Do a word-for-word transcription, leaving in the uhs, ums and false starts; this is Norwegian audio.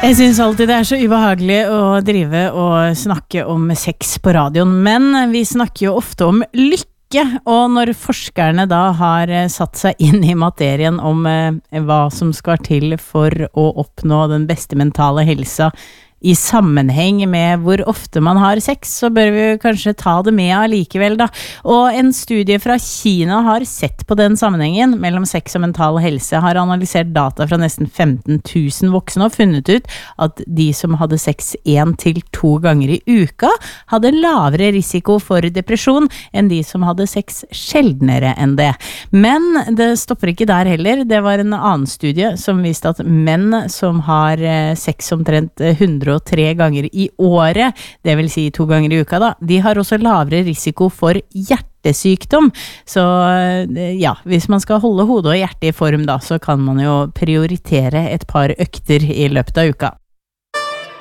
Jeg synes alltid det er så ubehagelig å drive og snakke om sex på radioen, men vi snakker jo ofte om lykke, og når forskerne da har satt seg inn i materien om hva som skal til for å oppnå den beste mentale helsa i sammenheng med hvor ofte man har sex, så bør vi kanskje ta det med allikevel da. Og en studie fra Kina har sett på den sammenhengen mellom sex og mental helse, har analysert data fra nesten femten tusen voksne og funnet ut at de som hadde sex en til to ganger i uka, hadde lavere risiko for depresjon enn de som hadde sex sjeldnere enn det. Men det stopper ikke der heller. Det var en annen studie som viste at menn som har sex omtrent hundre og tre ganger i året, det vil si to ganger i uka da, de har også lavere risiko for hjertesykdom. Så ja, hvis man skal holde hodet og hjertet i form da, så kan man jo prioritere et par økter i løpet av uka.